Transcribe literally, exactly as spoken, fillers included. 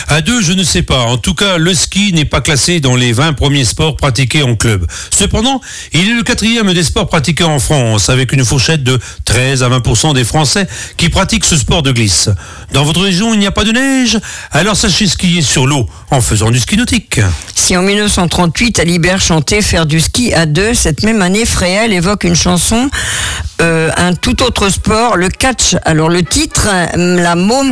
À deux, je ne sais pas. En tout cas, le ski n'est pas classé dans les vingt premiers sports pratiqués en club. Cependant, il est le quatrième des sports pratiqués en France, avec une fourchette de treize à vingt pour cent des Français qui pratiquent ce sport de glisse. Dans votre région, il n'y a pas de neige? Alors sachez skier sur l'eau en faisant du ski nautique. Si en mille neuf cent trente-huit, Alibert chantait faire du ski à deux, cette même année, Fréhel évoque une chanson, euh, un tout autre sport, le catch. Alors le titre, la môme